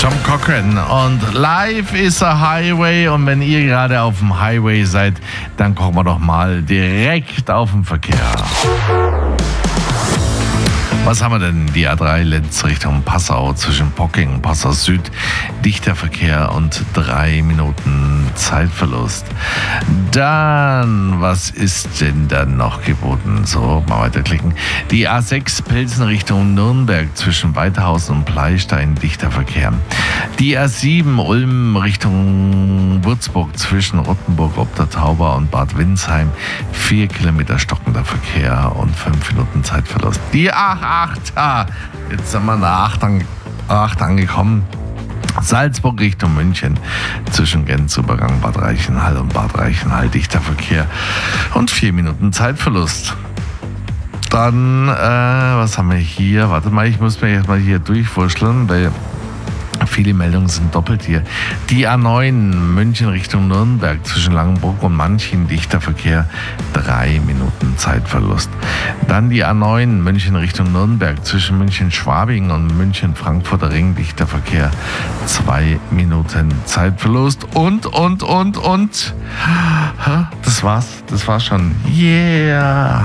Tom Cochrane und Life is a Highway. Und wenn ihr gerade auf dem Highway seid, dann gucken wir doch mal direkt auf den Verkehr. Was haben wir denn? Die A3 Lenz Richtung Passau zwischen Pocking und Passau Süd. Dichter Verkehr und 3 Minuten Zeitverlust. Dann, was ist denn dann noch geboten? So, mal weiterklicken. Die A6 Pilsen Richtung Nürnberg zwischen Weiterhausen und Pleistein. Dichter Verkehr. Die A7 Ulm Richtung Würzburg zwischen Rottenburg ob der Tauber und Bad Windsheim. 4 Kilometer stockender Verkehr und 5 Minuten Zeitverlust. Die A8, jetzt sind wir nach 8 angekommen. Salzburg Richtung München zwischen Grenzübergang Bad Reichenhall und Bad Reichenhall dichter Verkehr und 4 Minuten Zeitverlust. Dann, was haben wir hier? Warte mal, ich muss mir jetzt mal hier durchwurschteln, weil viele Meldungen sind doppelt hier. Die A9 München Richtung Nürnberg zwischen Langenbruck und Manching dichter Verkehr, 3 Minuten Zeitverlust. Dann die A9 München Richtung Nürnberg zwischen München-Schwabing und München-Frankfurter Ring dichter Verkehr, 2 Minuten Zeitverlust. Und. Das war's schon. Yeah.